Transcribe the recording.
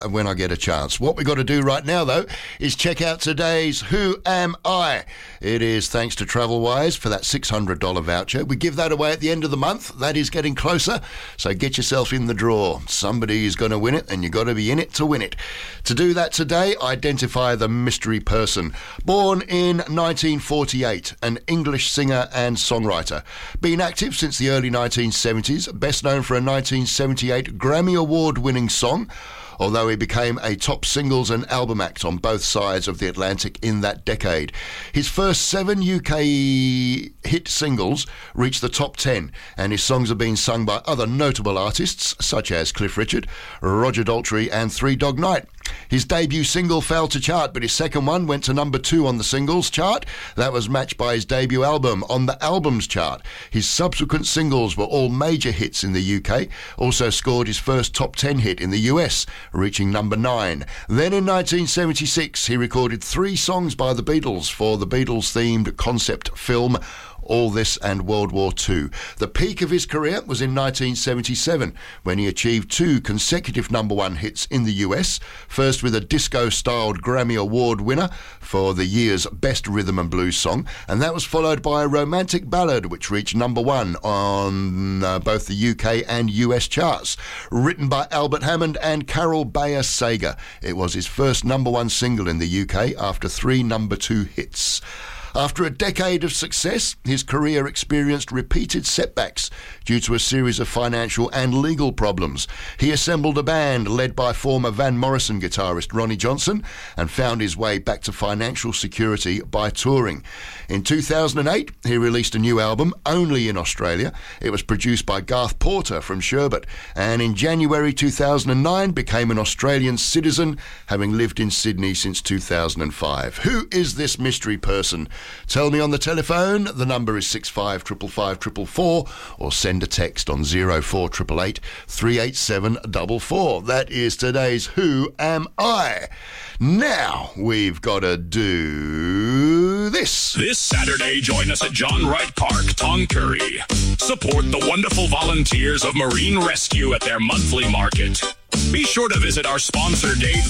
when I get a chance. What we got to do right now, though, is check out today's Who Am I? It is thanks to TravelWise for that $600 voucher. We give that away at the end of the month. That is getting closer, so get yourself in the draw. Somebody is going to win it, and you've got to be in it to win it. To do that today, identify the mystery person. Born in 1948, an English singer and songwriter. Been active since the early 1970s, best known for a 1978 Grammy Award-winning song, although he became a top singles and album act on both sides of the Atlantic in that decade. His first 7 UK hit singles reached the top 10, and his songs have been sung by other notable artists such as Cliff Richard, Roger Daltrey and Three Dog Night. His debut single failed to chart, but his second one went to number 2 on the singles chart. That was matched by his debut album on the albums chart. His subsequent singles were all major hits in the UK, also scored his first top 10 hit in the US, reaching number 9. Then in 1976, he recorded 3 songs by the Beatles for the Beatles-themed concept film All This and World War II. The peak of his career was in 1977, when he achieved 2 consecutive number 1 hits in the US, first with a disco-styled Grammy Award winner for the year's Best Rhythm and Blues Song, and that was followed by a romantic ballad which reached number 1 on both the UK and US charts. Written by Albert Hammond and Carol Bayer Sager, it was his first number 1 single in the UK after 3 number 2 hits. After a decade of success, his career experienced repeated setbacks due to a series of financial and legal problems. He assembled a band led by former Van Morrison guitarist Ronnie Johnson and found his way back to financial security by touring. In 2008, he released a new album, only in Australia. It was produced by Garth Porter from Sherbet, and in January 2009 became an Australian citizen, having lived in Sydney since 2005. Who is this mystery person? Tell me on the telephone. The number is 6555 or send a text on 04888 387 44. That is today's Who Am I? Now we've got to do this. This Saturday, join us at John Wright Park, Tongcurry. Support the wonderful volunteers of Marine Rescue at their monthly market. Be sure to visit our sponsor, Dave